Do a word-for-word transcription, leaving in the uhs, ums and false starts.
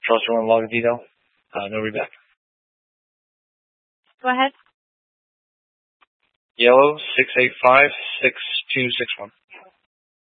Cluster one log detail. Uh, no readback. Go ahead. Yellow six eight five six two six one.